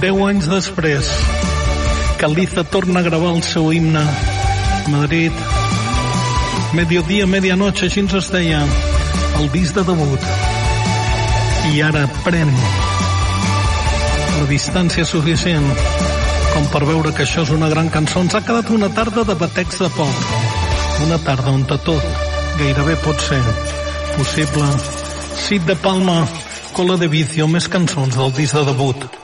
10 anys després, Caliza torna a gravar el seu himne. Madrid, mediodía, medianoche, així es deia el disc de debut. I ara pren la distància suficient com per veure que això és una gran cançó. Ens ha quedat una tarda de batecs de pop, una tarda on tot gairebé pot ser possible. Cid de Palma, Cola de Vicio, més cançons del disc de debut.